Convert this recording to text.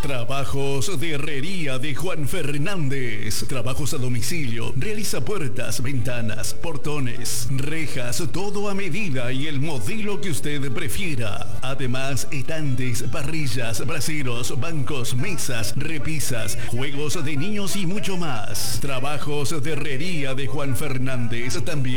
Trabajos de herrería de Juan Fernández. Trabajos a domicilio. Realiza puertas, ventanas, portones, rejas, todo a medida y el modelo que usted prefiera. Además, estantes, parrillas, braseros, bancos, mesas, repisas, juegos de niños y mucho más. Trabajos de herrería de Juan Fernández también.